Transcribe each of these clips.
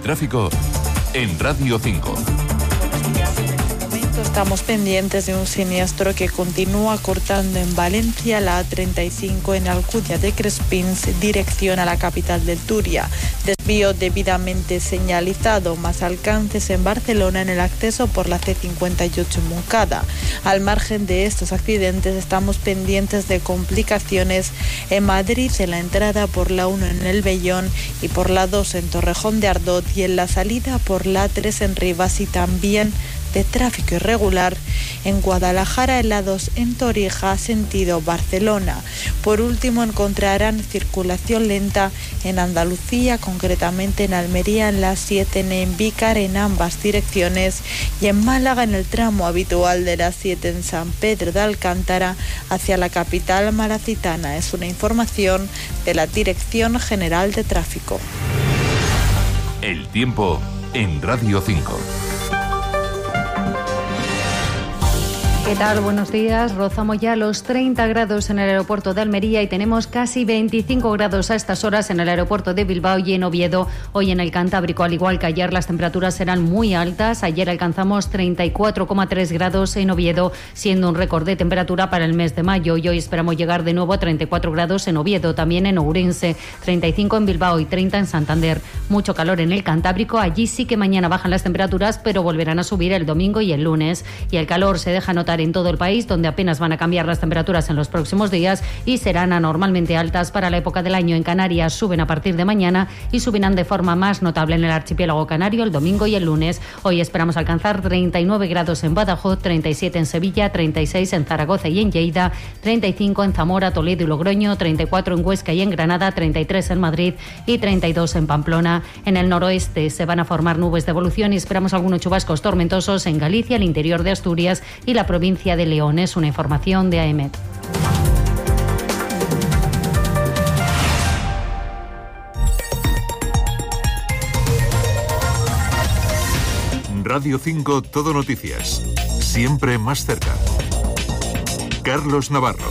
tráfico en Radio 5. Estamos pendientes de un siniestro que continúa cortando en Valencia la A35 en Alcudia de Crespins, dirección a la capital del Turia. Desvío debidamente señalizado, más alcances en Barcelona en el acceso por la C58 en Montcada. Al margen de estos accidentes, estamos pendientes de complicaciones en Madrid, en la entrada por la 1 en El Vellón y por la 2 en Torrejón de Ardot, y en la salida por la 3 en Rivas, y también de tráfico irregular en Guadalajara, en la 2 en Torija, sentido Barcelona. Por último, encontrarán circulación lenta en Andalucía, concretamente en Almería, en la 7 en Vícar, en ambas direcciones, y en Málaga, en el tramo habitual de la 7 en San Pedro de Alcántara, hacia la capital malacitana. Es una información de la Dirección General de Tráfico. El tiempo en Radio 5. ¿Qué tal? Buenos días. Rozamos ya los 30 grados en el aeropuerto de Almería y tenemos casi 25 grados a estas horas en el aeropuerto de Bilbao y en Oviedo. Hoy en el Cantábrico, al igual que ayer, las temperaturas serán muy altas. Ayer alcanzamos 34,3 grados en Oviedo, siendo un récord de temperatura para el mes de mayo. Y hoy esperamos llegar de nuevo a 34 grados en Oviedo, también en Ourense, 35 en Bilbao y 30 en Santander. Mucho calor en el Cantábrico. Allí sí que mañana bajan las temperaturas, pero volverán a subir el domingo y el lunes. Y el calor se deja notar en todo el país, donde apenas van a cambiar las temperaturas en los próximos días y serán anormalmente altas para la época del año. En Canarias suben a partir de mañana y subirán de forma más notable en el archipiélago canario el domingo y el lunes. Hoy esperamos alcanzar 39 grados en Badajoz, 37 en Sevilla, 36 en Zaragoza y en Lleida, 35 en Zamora, Toledo y Logroño, 34 en Huesca y en Granada, 33 en Madrid y 32 en Pamplona. En el noroeste se van a formar nubes de evolución y esperamos algunos chubascos tormentosos en Galicia, el interior de Asturias y la provincia de León. Es una información de AEMET. Radio 5 Todo Noticias. Siempre más cerca. Carlos Navarro.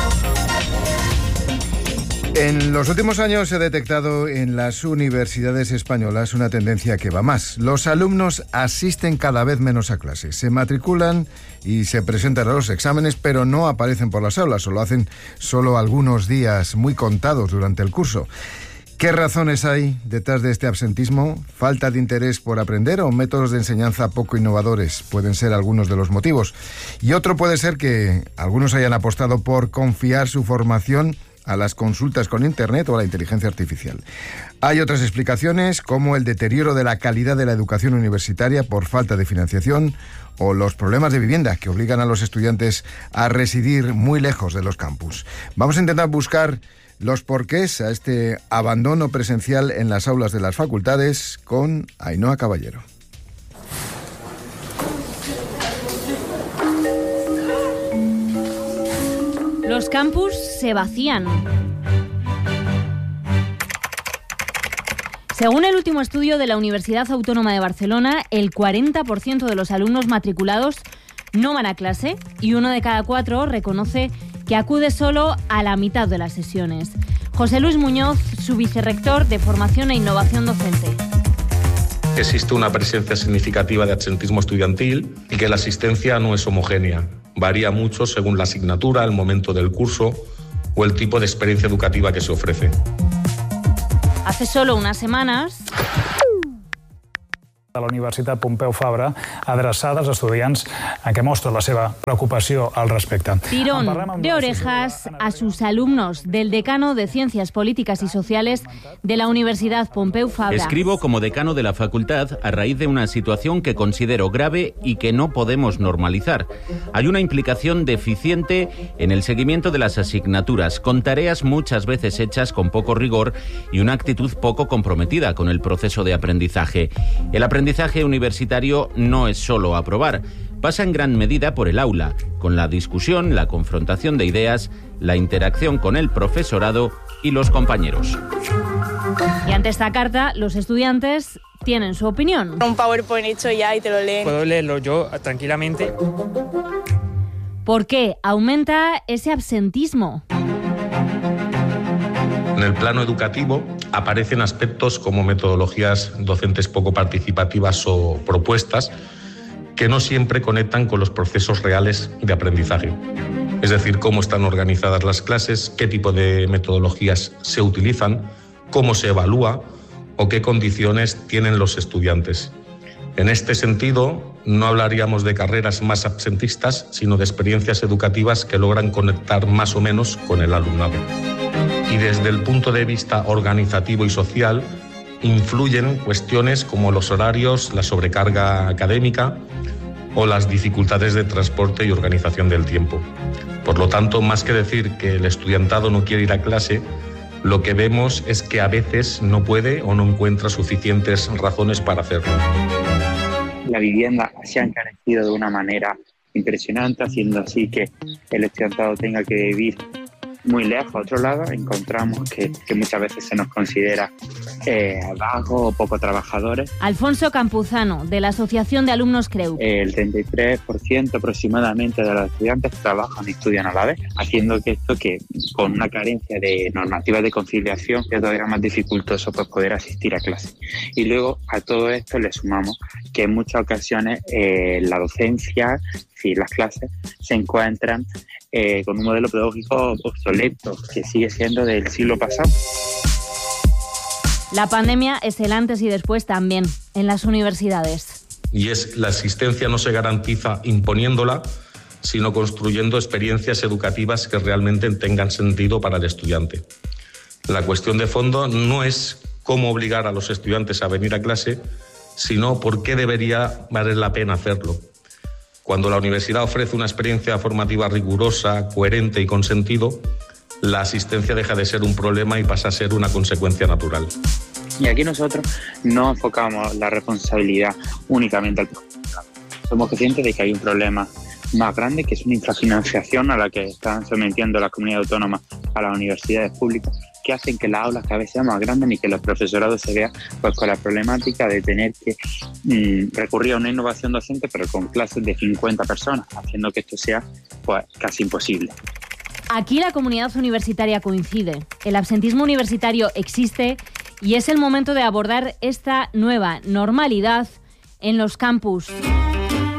En los últimos años se ha detectado en las universidades españolas una tendencia que va más. Los alumnos asisten cada vez menos a clases, se matriculan y se presentan a los exámenes, pero no aparecen por las aulas, o lo hacen solo algunos días muy contados durante el curso. ¿Qué razones hay detrás de este absentismo? ¿Falta de interés por aprender o métodos de enseñanza poco innovadores? Pueden ser algunos de los motivos. Y otro puede ser que algunos hayan apostado por confiar su formación a las consultas con Internet o a la inteligencia artificial. Hay otras explicaciones, como el deterioro de la calidad de la educación universitaria por falta de financiación o los problemas de vivienda que obligan a los estudiantes a residir muy lejos de los campus. Vamos a intentar buscar los porqués a este abandono presencial en las aulas de las facultades con Ainhoa Caballero. Los campus se vacían. Según el último estudio de la Universidad Autónoma de Barcelona, el 40% de los alumnos matriculados no van a clase y 1 de cada 4 reconoce que acude solo a la mitad de las sesiones. José Luis Muñoz, su vicerrector de Formación e Innovación Docente. Existe una presencia significativa de absentismo estudiantil y que la asistencia no es homogénea. Varía mucho según la asignatura, el momento del curso o el tipo de experiencia educativa que se ofrece. Hace solo unas semanas, de la Universitat Pompeu Fabra, adreçada als estudiants en què mostra la seva preocupació al respecte. Tirón de orejas a sus alumnos del decano de Ciencias Políticas y Sociales de la Universidad Pompeu Fabra. Escribo como decano de la facultad a raíz de una situación que considero grave y que no podemos normalizar. Hay una implicación deficiente en el seguimiento de las asignaturas, con tareas muchas veces hechas con poco rigor y una actitud poco comprometida con el proceso de aprendizaje. El aprendizaje universitario no es solo aprobar, pasa en gran medida por el aula, con la discusión, la confrontación de ideas, la interacción con el profesorado y los compañeros. Y ante esta carta, los estudiantes tienen su opinión. Un PowerPoint hecho ya y te lo leen. Puedo leerlo yo tranquilamente. ¿Por qué aumenta ese absentismo? En el plano educativo aparecen aspectos como metodologías docentes poco participativas o propuestas que no siempre conectan con los procesos reales de aprendizaje. Es decir, cómo están organizadas las clases, qué tipo de metodologías se utilizan, cómo se evalúa o qué condiciones tienen los estudiantes. En este sentido, no hablaríamos de carreras más absentistas, sino de experiencias educativas que logran conectar más o menos con el alumnado. Y desde el punto de vista organizativo y social, influyen cuestiones como los horarios, la sobrecarga académica o las dificultades de transporte y organización del tiempo. Por lo tanto, más que decir que el estudiantado no quiere ir a clase, lo que vemos es que a veces no puede o no encuentra suficientes razones para hacerlo. La vivienda se ha encarecido de una manera impresionante, haciendo así que el estudiantado tenga que vivir muy lejos. A otro lado, encontramos que muchas veces se nos considera vagos o poco trabajadores. Alfonso Campuzano, de la Asociación de Alumnos CREU. El 33% aproximadamente de los estudiantes trabajan y estudian a la vez, haciendo que esto, que con una carencia de normativas de conciliación, es todavía más dificultoso pues, poder asistir a clases. Y luego a todo esto le sumamos que en muchas ocasiones la docencia, las clases, se encuentran con un modelo pedagógico obsoleto, que sigue siendo del siglo pasado. La pandemia es el antes y después también en las universidades. Y la asistencia no se garantiza imponiéndola, sino construyendo experiencias educativas que realmente tengan sentido para el estudiante. La cuestión de fondo no es cómo obligar a los estudiantes a venir a clase, sino por qué debería valer la pena hacerlo. Cuando la universidad ofrece una experiencia formativa rigurosa, coherente y con sentido, la asistencia deja de ser un problema y pasa a ser una consecuencia natural. Y aquí nosotros no enfocamos la responsabilidad únicamente al profesorado. Somos conscientes de que hay un problema más grande, que es una infrafinanciación a la que están sometiendo las comunidades autónomas a las universidades públicas, que hacen que las aulas cada vez sean más grandes y que los profesorados se vean pues, con la problemática de tener que recurrir a una innovación docente, pero con clases de 50 personas, haciendo que esto sea pues, casi imposible. Aquí la comunidad universitaria coincide. El absentismo universitario existe y es el momento de abordar esta nueva normalidad en los campus.